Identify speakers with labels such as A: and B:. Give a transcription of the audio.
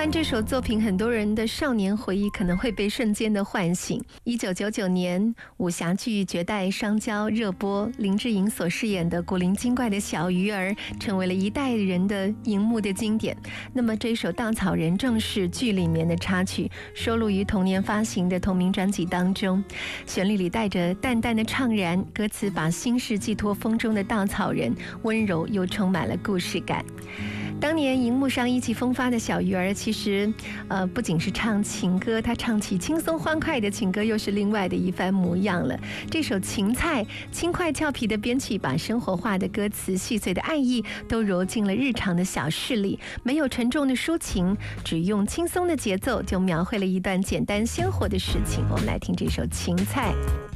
A: 完这首作品，很多人的少年回忆可能会被瞬间的唤醒。1999年，武侠剧《绝代双骄》热播，林志颖所饰演的古灵精怪的小鱼儿，成为了一代人的荧幕的经典。那么这首《稻草人》正是剧里面的插曲，收录于同年发行的同名专辑当中。旋律里带着淡淡的怅然，歌词把心事寄托风中的稻草人，温柔又充满了故事感。当年荧幕上意气风发的小鱼儿，其实不仅是唱情歌，他唱起轻松欢快的情歌又是另外的一番模样了。这首《芹菜》轻快俏皮的编曲，把生活化的歌词、细碎的爱意都揉进了日常的小事里，没有沉重的抒情，只用轻松的节奏就描绘了一段简单鲜活的事情。我们来听这首《芹菜》。